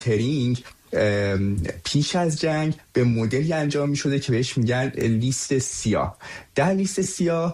فیلترینگ پیش از جنگ به مدلی انجام می شده که بهش میگن لیست سیاه. در لیست سیاه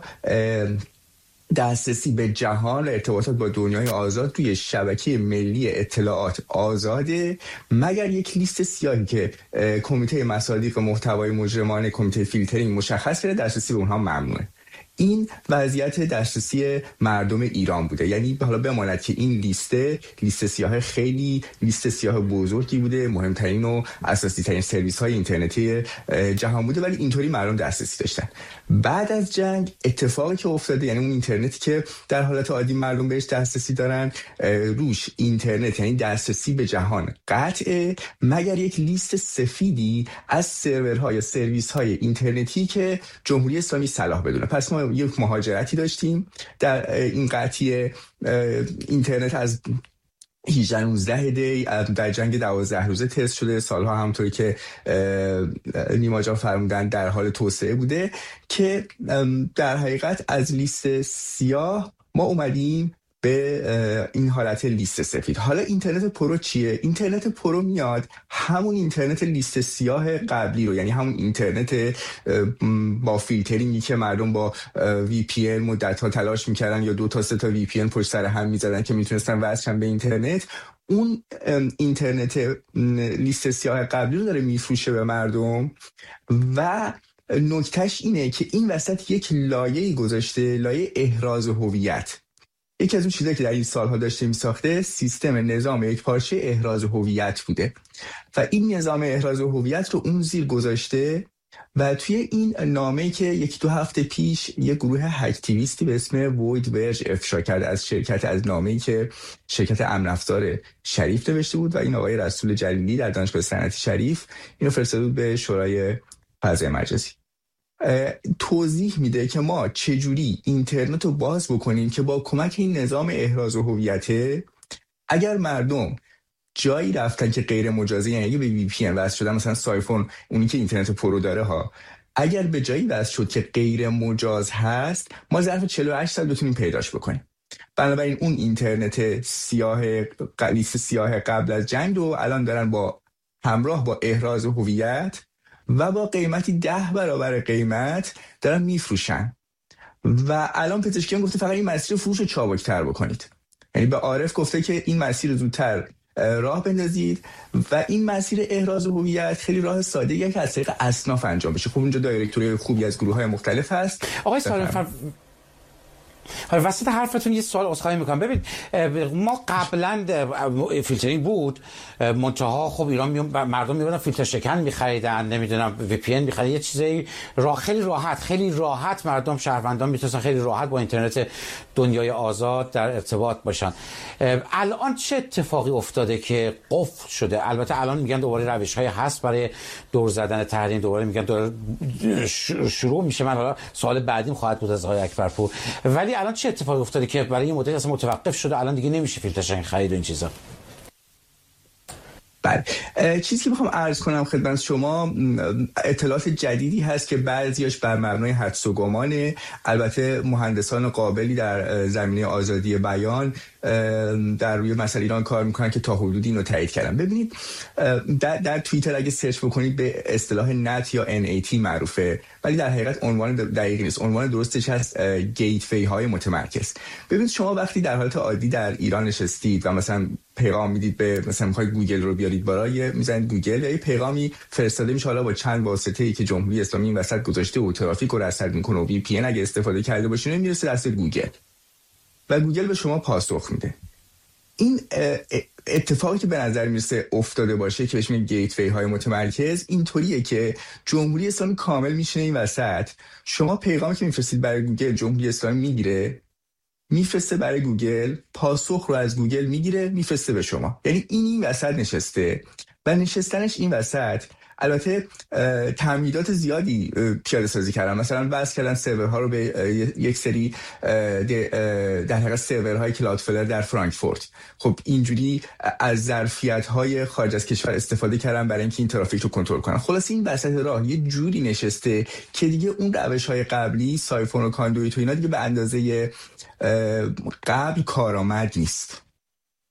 دسترسی به جهان و ارتباطات با دنیای آزاد توی شبکه ملی اطلاعات آزاده، مگر یک لیست سیاهی که کمیته مصادیق محتوای مجرمان کمیته فیلترینگ مشخص کرده دسترسی به اونها ممنوعه. این وضعیت دسترسی مردم ایران بوده. یعنی حالا بماند که این لیست سیاه خیلی لیست سیاه بزرگی بوده، مهمترین و اساسی ترین سرویس های اینترنتی جهان بوده، ولی اینطوری مردم دسترسی داشتن. بعد از جنگ اتفاقی که افتاده، یعنی اون اینترنتی که در حالت عادی مردم بهش دسترسی دارن، روش اینترنت یعنی دسترسی به جهان قطعه، مگر یک لیست سفیدی از سرورها یا سرویس های اینترنتی که جمهوری اسلامی صلاح بدونه. پس ما یک مهاجرتی داشتیم در این قطعه اینترنت از 18 دی در جنگ 12 روزه تست شده. سالها همونطوری که نیما جان فرمودن در حال توسعه بوده که در حقیقت از لیست سیاه ما اومدیم به این حالت لیست سفید. حالا اینترنت پرو چیه؟ اینترنت پرو میاد همون اینترنت لیست سیاه قبلی رو، یعنی همون اینترنت با فیلترینگی که مردم با وی پی ان مدت‌ها تلاش میکردن یا 2 تا 3 تا وی پی ان پشت سر هم میزدن که میتونستن وصلشن به اینترنت، اون اینترنت لیست سیاه قبلی رو داره میفروشه به مردم. و نکتهش اینه که این وسط یک لایه‌ای گذاشته، لایه احراز هویت. یکی از اون چیزایی که در این سالها داشته میساخته سیستم نظام یکپارچه احراز هویت بوده و این نظام احراز هویت رو اون زیر گذاشته و توی این نامه‌ای که 1-2 هفته پیش یک گروه هکتیویستی به اسم وید ورج افشا کرده از نامه‌ای که شرکت امن افزار شریف نوشته بود و این آقای رسول جلیلی در دانشگاه صنعتی شریف اینو فرستاده بود به شورای فضای مجازی. توضیح میده که ما چجوری اینترنت رو باز بکنیم که با کمک این نظام احراز هویت اگر مردم جایی رفتن که غیر مجازی، یعنی اگه به وی پی ان وصل شدن، مثلا سایفون اونی که اینترنت پرو داره ها، اگر به جایی وصل شد که غیر مجاز هست، ما ظرف 48 ساعت بتونیم پیداش بکنیم. بنابراین اون اینترنت سیاه لیست سیاه قبل از جنگ رو الان دارن با همراه با احراز هویت و با قیمتی 10 برابر قیمت دارن میفروشن. و الان پزشکیان گفته فقط این مسیر فروش رو چابک‌تر بکنید. یعنی به عارف گفته که این مسیر رو زودتر راه بندازید و این مسیر احراز هویت خیلی راه ساده‌ایه که از طریق اصناف انجام بشه. خب اینجا دایرکتوری خوبی از گروه‌های مختلف هست. آقای سالم حالا وسط حرفتون یه سوال عذرخواهی میکنم. ببین ما قبلا فیلترینگ بود، منتها خب ایران مردم میبودن فیلتر شکن میخریدن، نمیدونم وی پی ان میخریدن، یه چیزایی خیلی راحت مردم شهروندان میتونن خیلی راحت با اینترنت دنیای آزاد در ارتباط باشن. الان چه اتفاقی افتاده که قفل شده؟ البته الان میگن دوباره روش‌های هست برای دور زدن تحریم، دوباره میگن دوباره شروع میشه. من حالا سوال بعدیم خواهد بود از آقای اکبرپور، ولی الان چه اتفاقی افتاده که برای این مدت اصلا متوقف شده، الان دیگه نمیشه فیلترشن خرید و این چیزا؟ بله، چیزی که میخوام عرض کنم خدمت شما اطلاعات جدیدی هست که بعضیاش بر مبنای حدس و گمانه. البته مهندسان قابلی در زمینه آزادی بیان در روی مسئله ایران کار میکنن که تا حدودی اینو تایید کردن. ببینید در توییتر اگه سرچ بکنید به اصطلاح نت یا NAT معروفه، ولی در حقیقت عنوان دقیقی نیست. عنوان درستش هست گیتوی های متمرکز. ببینید شما وقتی در حالت عادی در ایران نشستید و مثلا پیغام میدید به مثلا میخواید گوگل رو بیارید برای میزنید گوگل، یا یه پیغامی فرستاده میشه حالا با چند واسطه‌ای که جمهوری اسلامی این وسط گذاشته و ترافیک رو رصد میکنه و وی پی ان اگه استفاده کرده باشین میرسه دست گوگل و گوگل به شما پاسخ میده. این اتفاقی که به نظر میرسه افتاده باشه که بهش میگن گیتوی های متمرکز اینطوریه که جمهوری اسلامی کامل میشینه این وسط. شما پیغامی که میفرستید برای گوگل جمهوری اسلامی میگیره، میفرسته برای گوگل، پاسخ رو از گوگل میگیره میفرسته به شما. یعنی این وسط نشسته و نشستنش این وسط البته تمهیدات زیادی پیاده سازی کردن. مثلا وصل کردن سرورها رو به یک سری در حقیقت سرورهای کلاودفلر در فرانکفورت. خب اینجوری از ظرفیت‌های خارج از کشور استفاده کردن برای اینکه این ترافیک رو کنترل کنن. خلاص این وسط راه یه جوری نشسته که دیگه اون روش‌های قبلی سایفون و کاندویت و اینا دیگه به اندازه قبل کارآمد نیست.